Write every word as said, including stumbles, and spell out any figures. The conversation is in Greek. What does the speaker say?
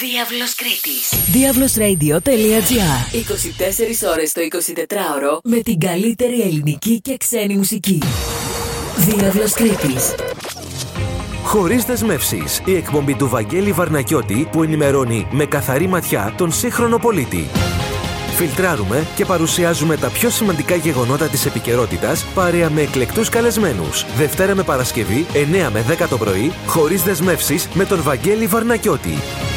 Διάβλος Κρήτης. διάβλος ρέιντιο τελεία τζι άρ. είκοσι τέσσερις ώρες το εικοσιτετράωρο με την καλύτερη ελληνική και ξένη μουσική. Διάβλος Κρήτης. Χωρίς δεσμεύσεις, η εκπομπή του Βαγγέλη Βαρνακιώτη που ενημερώνει με καθαρή ματιά τον σύγχρονο πολίτη. Φιλτράρουμε και παρουσιάζουμε τα πιο σημαντικά γεγονότα της επικαιρότητας παρέα με εκλεκτούς καλεσμένους. Δευτέρα με Παρασκευή, εννιά με δέκα το πρωί, χωρίς δεσμεύσεις με τον Βαγγέλη Βαρνακιώτη.